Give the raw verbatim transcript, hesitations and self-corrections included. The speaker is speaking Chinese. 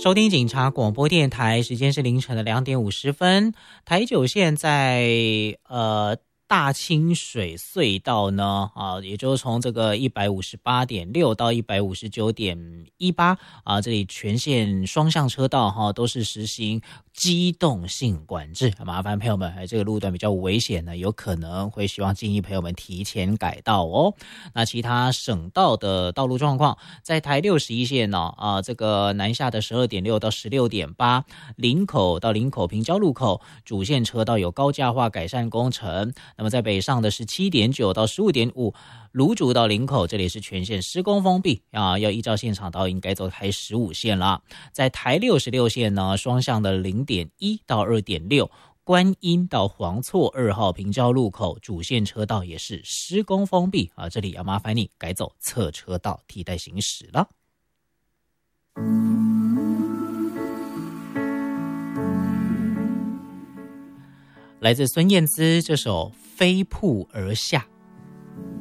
收听警察广播电台，时间是凌晨的两点五十分。台九线在呃大清水隧道呢，啊，也就是从这个一百五十八点六到一百五十九点一八啊，这里全线双向车道哈、啊、都是实行机动性管制，麻烦朋友们，这个路段比较危险呢，有可能会希望建议朋友们提前改道哦。那其他省道的道路状况，在台六十一线呢、哦，啊，这个南下的十二点六到十六点八，林口到林口平交路口主线车道有高架化改善工程。那么在北上的是七点九到十五点五。芦竹到林口，这里是全线施工封闭啊，要依照现场导引改走台十五线啦。在台六十六线呢，双向的零点一到二点六，观音到黄厝二号平交路口主线车道也是施工封闭啊，这里要麻烦你改走侧车道替代行驶了。来自孙燕姿这首《飞瀑而下》。